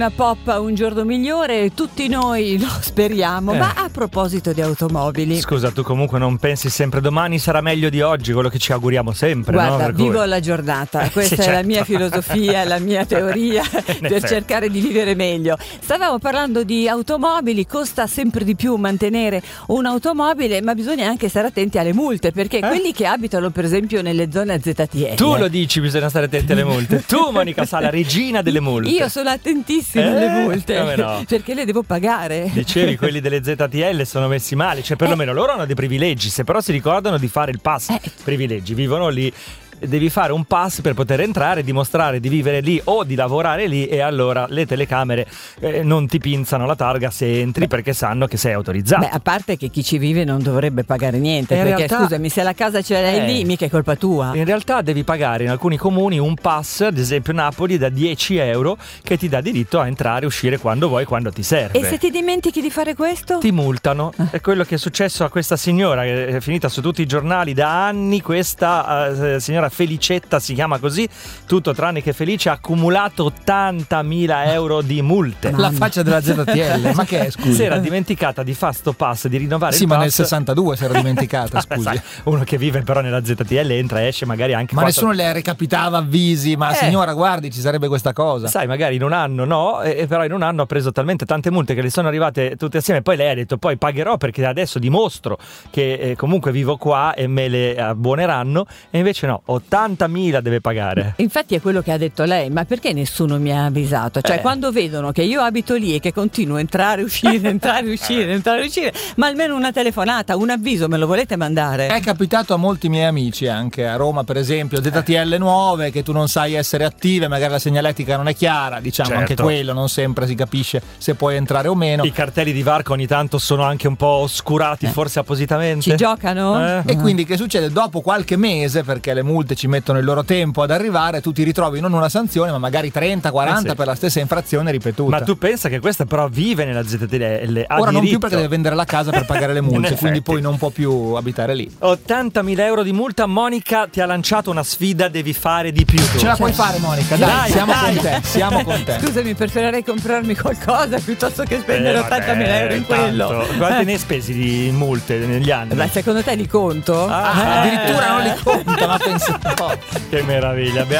Pop un giorno migliore, tutti noi lo speriamo. Ma a proposito di automobili, scusa, tu comunque non pensi sempre domani sarà meglio di oggi, quello che ci auguriamo sempre? guarda, no? vivo la giornata, questa sì, è la certo. mia filosofia, la mia teoria per cercare di vivere meglio. Stavamo parlando di automobili, costa sempre di più mantenere un'automobile, ma bisogna anche stare attenti alle multe, perché quelli che abitano per esempio nelle zone a ZTL. Tu lo dici, bisogna stare attenti alle multe. Tu, Monica Sala, regina delle multe. Io sono attentissima alle multe, come no? perché le devo pagare. Dicevi, quelli delle ZTL sono messi male, cioè perlomeno loro hanno dei privilegi, se però si ricordano di fare il pass privilegi, vivono lì. Devi fare un pass per poter entrare, dimostrare di vivere lì o di lavorare lì, e allora le telecamere non ti pinzano la targa se entri, perché sanno che sei autorizzato. Beh, a parte che chi ci vive non dovrebbe pagare niente, In perché realtà, scusami, se la casa ce l'hai lì, mica è colpa tua. In realtà devi pagare in alcuni comuni un pass, ad esempio Napoli, da 10 euro, che ti dà diritto a entrare e uscire quando vuoi, quando ti serve. E se ti dimentichi di fare questo? Ti multano. È quello che è successo a questa signora, che è finita su tutti i giornali da anni. Questa signora Felicetta si chiama così, tutto tranne che felice, ha accumulato 80.000 euro di multe. La faccia della ZTL, ma che è, scusi? Si era dimenticata di fare sto pass, di rinnovare Sì, il ma pass. nel 62 si era dimenticata, scusi. Sai, uno che vive però nella ZTL entra e esce magari anche Ma nessuno le recapitava avvisi, ma signora guardi, ci sarebbe questa cosa. Sai, magari in un anno no, però in un anno ha preso talmente tante multe che le sono arrivate tutte assieme. Poi lei ha detto: poi pagherò perché adesso dimostro che comunque vivo qua e me le abbuoneranno. E invece no, 80.000 deve pagare. Infatti è quello che ha detto lei, ma perché nessuno mi ha avvisato? Cioè quando vedono che io abito lì e che continuo a entrare, uscire, entrare, uscire, entrare, uscire, ma almeno una telefonata, un avviso me lo volete mandare? È capitato a molti miei amici, anche a Roma per esempio, ZTL nuove che tu non sai essere attive, magari la segnaletica non è chiara, diciamo. Certo. Anche quello non sempre si capisce se puoi entrare o meno. I cartelli di varco ogni tanto sono anche un po' oscurati, forse appositamente. Ci giocano? E quindi che succede? Dopo qualche mese, perché le multe ci mettono il loro tempo ad arrivare, tu ti ritrovi non una sanzione ma magari 30-40 per la stessa infrazione ripetuta. Ma tu pensa che questa però vive nella ZTL, ha ora non più diritto. perché deve vendere la casa per pagare le multe, quindi poi non può più abitare lì. 80.000 euro di multa. Monica ti ha lanciato una sfida, devi fare di più tu. Ce la puoi fare, Monica, dai, siamo con te. Scusami, preferirei comprarmi qualcosa piuttosto che spendere 80.000 euro in quello. Quanti ne hai spesi di multe negli anni? Ma secondo te li conto? Addirittura non li conta, ma pensa un po'. Che meraviglia.